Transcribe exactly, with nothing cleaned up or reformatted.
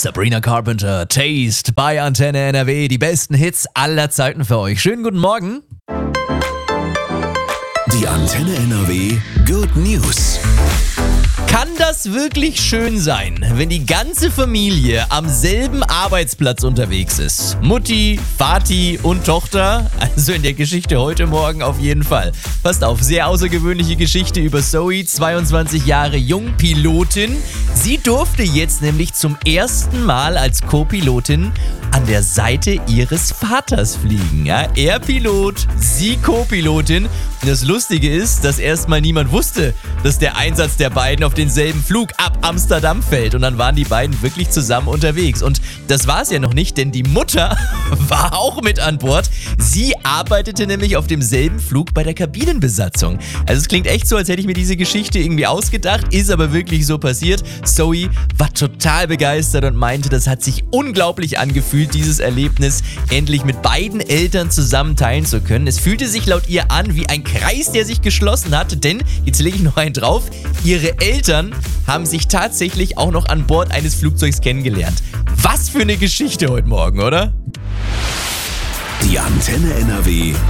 Sabrina Carpenter, Taste bei Antenne N R W. Die besten Hits aller Zeiten für euch. Schönen guten Morgen. Die Antenne N R W Good News. Kann das wirklich schön sein, wenn die ganze Familie am selben Arbeitsplatz unterwegs ist? Mutti, Vati und Tochter? Also in der Geschichte heute Morgen auf jeden Fall. Passt auf, sehr außergewöhnliche Geschichte über Zoe, zweiundzwanzig Jahre jung, Pilotin. Sie durfte jetzt nämlich zum ersten Mal als Co-Pilotin an der Seite ihres Vaters fliegen. Ja? Er Pilot, sie Co-Pilotin. Und das Lustige ist, dass erstmal niemand wusste, dass der Einsatz der beiden auf denselben Flug ab Amsterdam fällt. Und dann waren die beiden wirklich zusammen unterwegs. Und das war es ja noch nicht, denn die Mutter war auch mit an Bord. Sie arbeitete nämlich auf demselben Flug bei der Kabinenbesatzung. Also es klingt echt so, als hätte ich mir diese Geschichte irgendwie ausgedacht, ist aber wirklich so passiert. Zoe war total begeistert und meinte, das hat sich unglaublich angefühlt, dieses Erlebnis endlich mit beiden Eltern zusammen teilen zu können. Es fühlte sich laut ihr an wie ein Kreis, der sich geschlossen hat, denn, jetzt lege ich noch einen drauf, ihre Eltern haben sich tatsächlich auch noch an Bord eines Flugzeugs kennengelernt. Was für eine Geschichte heute Morgen, oder? Die Antenne N R W